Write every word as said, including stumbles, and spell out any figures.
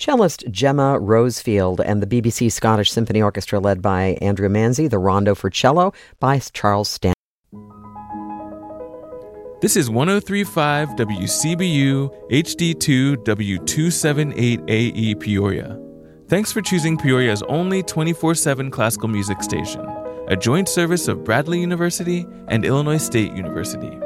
cellist Gemma Rosefield, and the B B C Scottish Symphony Orchestra led by Andrew Manzi, the Rondo for Cello by Charles Stanley. This is one oh three point five W C B U H D two W two seventy-eight A E Peoria. Thanks for choosing Peoria's only twenty-four seven classical music station, a joint service of Bradley University and Illinois State University.